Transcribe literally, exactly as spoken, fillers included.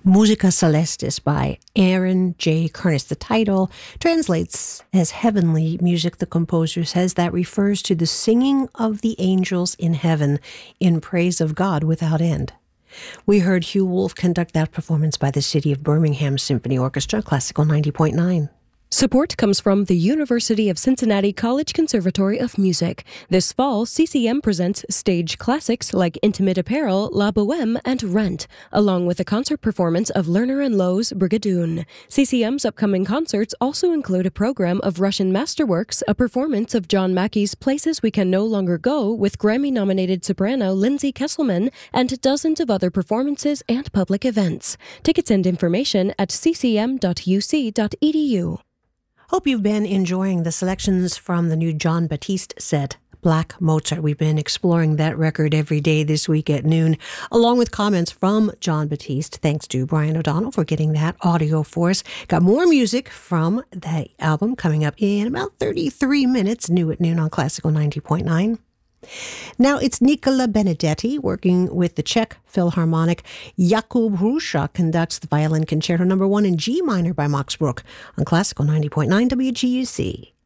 Musica Celestis by Aaron J. Kernis. The title translates as heavenly music, the composer says. That refers to the singing of the angels in heaven in praise of God without end. We heard Hugh Wolf conduct that performance by the City of Birmingham Symphony Orchestra, Classical ninety point nine. Support comes from the University of Cincinnati College Conservatory of Music. This fall, C C M presents stage classics like Intimate Apparel, La Bohème, and Rent, along with a concert performance of Lerner and Loewe's Brigadoon. C C M's upcoming concerts also include a program of Russian masterworks, a performance of John Mackey's Places We Can No Longer Go with Grammy-nominated soprano Lindsay Kesselman, and dozens of other performances and public events. Tickets and information at c c m dot u c dot e d u. Hope you've been enjoying the selections from the new Jon Batiste set, Black Mozart. We've been exploring that record every day this week at noon, along with comments from Jon Batiste. Thanks to Brian O'Donnell for getting that audio for us. Got more music from the album coming up in about thirty-three minutes, new at noon on Classical ninety point nine. Now it's Nicola Benedetti working with the Czech Philharmonic. Jakub Hrusa conducts the Violin Concerto number one in G minor by Max Bruch on Classical ninety point nine W G U C.